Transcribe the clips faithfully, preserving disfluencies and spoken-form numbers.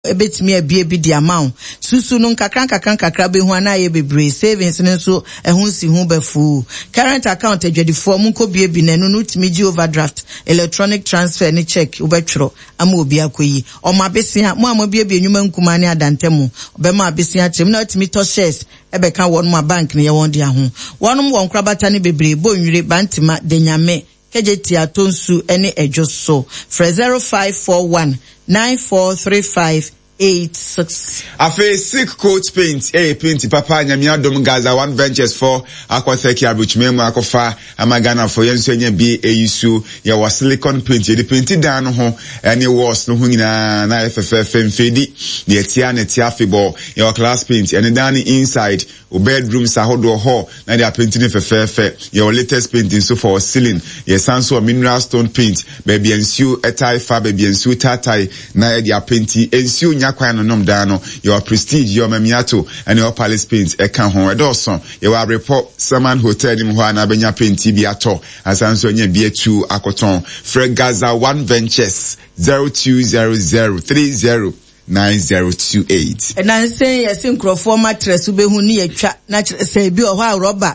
ebetimi abie bi di amount susu no kakran kakran kakra be hu ana ye bebre savings ne so ehun si hu befu current account adwadifo mu ko bie bi nanu no timi gi overdraft electronic transfer ne check ubetro ama obi akoyi o ma besia mu amabie bi enwuma nkuma ne adantemu obema abesia trim na timi to shares ebeka won ma bank ne ye won dia ho wonum won krabata ne bebre bonwire bantima denyame kejeti atonsu ene ejoso for zero five four one nine four three five eight six. Afe sick coat paint, eh paint papa nyamia dom Gaza one ventures for akwaseki abuchmemu akofa amagana for yenso nya bi eyisu ya wa silicon paint ye paint dan no ho ene walls no ho nyina na ffff mfedi ne etia ne tia febo ya class paint ene dan inside o bedroom sahodo ho na dia paint ne ffff your latest painting so for ceiling ye sanso mineral stone paint baby ensu etai fa baby ensu tatai na dia paint ensu nya kwan no nom da no your prestige your mamiato and your palace paint e kan ho edoso your report Saman Hotel ni ho na benya paint bi ato asanso nya bi atu akoton Fred Gaza one ventures zero two zero zero three zero nine zero two eight. And I say yes in crofo mattress ube hu ni etwa na say bi o ho rubber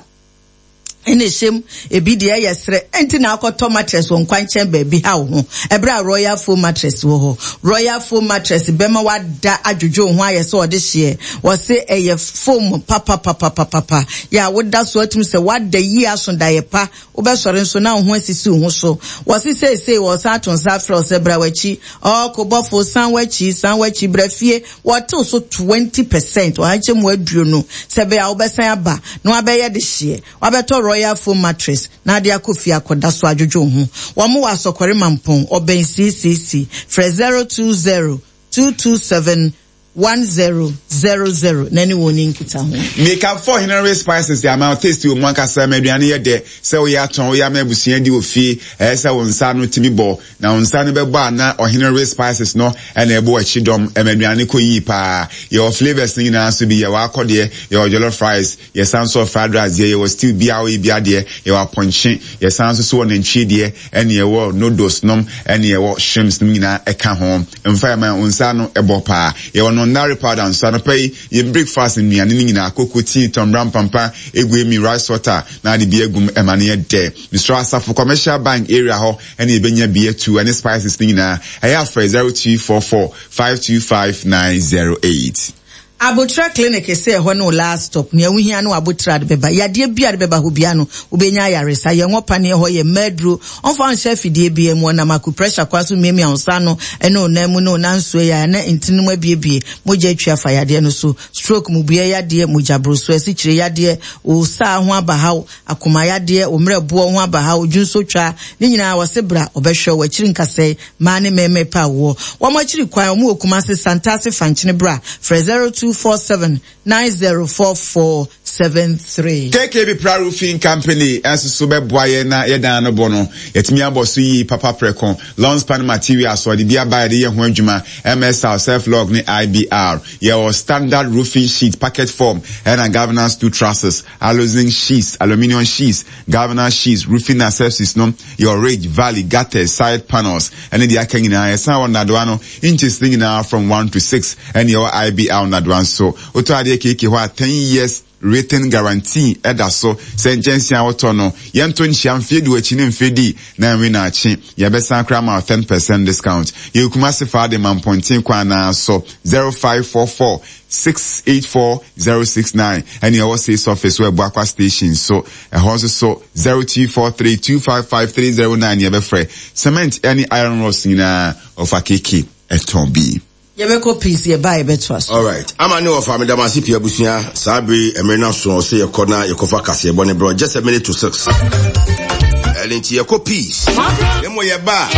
ene shem ebi de yesre enti na akoto mattress won kwanchen baby ha ho ebra royal foam mattress wo ho royal foam mattress bema wada adwodwo ho ayese ode hye wo se eye foam papa papa papa ya woda so atum se wada yi aso da ye pa wo be sore nso na ho asisi ho so wo se say say wo sa ton sa fro se bra wachi o ko bofo san wachi san wachi bra fie wo to so twenty percent wo hache mu aduo no se be ya wo be san aba no abeye de hye wo be to royal foam mattress na dia kofi akoda so adwodwo ho wo mo wasokore mampon oben ccc for zero two zero two two seven one zero zero zero nani woni nkita ho make up for Henry Spices the amount taste o manka sa meduane ye de se wo ya ton wo ya mabusia di ofie eh se wo nsa no timi bo na nsa no be bo na o Henry Spices no e na ebo achidom e meduane ko yi pa your flavors ni na so bi ye wa akode your jollof fries your sanso fried rice ye your stew bi awo bi ade ye wa ponche your sanso so na ntwi de e na ye wo noodles nom e na ye wo shrimps ni na e ka ho mfa ma nsa no e bo pa ye wo Nari powder and so pay ye breakfast in me and in cocoa tea tom ram pampa egwe mi rice water na the beer gum emane de Mister Asa for commercial bank area ho and e benya beer two and spices thing na I have for zero two four four five two five nine zero eight. Abotra clinic say ho no last stop ne hu hia no abotra de beba yade bia de beba ho bia no obenya yaresa ye ngopa ne ho ye medro onfa on chef die bia mu na maku pressure kwaso memi ansa no ene onamu no nanso ya na intinum abiebie moja atwa fa yade no so stroke mu bia yade moja broso esi kire yade o sa ho abahaw akoma yade o mrebo ho abahaw junso twa ne nyina wasebra obehwe wa kiri nkase ma ne meme pa wo wo mo kiri kwan mu okuma se santase fanchine bra for zero two four seven nine zero four four seven three. K K B Pra Roofing Company as sube boye na yeda no bono yetimi abosu yi papa prekon long span materials so the bia buy the ho adwuma M S L self log ni I B R your standard roofing sheet packet form and governance two trusses aluminium sheets aluminium sheets governance sheets roofing accessories no your ridge valley gutters side panels and the akan na yesa won nadwano inches thing now from one to six and your I B R nadwan so oto ade keke ho ten years written guarantee eda so sentence ya woto no yento nhia mfedi wachi ne mfedi na we na achi ye be san kra ma ten percent discount ye kuma se fa de man pointing kwa na so zero five four four six eight four zero six nine and you also say office web aqua station so e also so zero two four three two five five three zero nine ye be free cement any iron rods na of akeke etombi Yebeko peace ye buy betwas. All right. I'm new of family damasi pia busia sabi emena so say ye corner ye kofa kase bone bro just a minute to six. Elenti ye ko peace. Emo ye ba.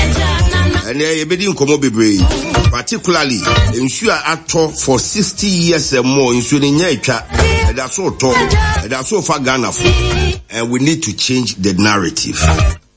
Ene ye bedi nkomo bebre. Particularly ensure ato for sixty years and more ensure nya etwa. That's so to. That's so far Ghana for. And we need to change the narrative.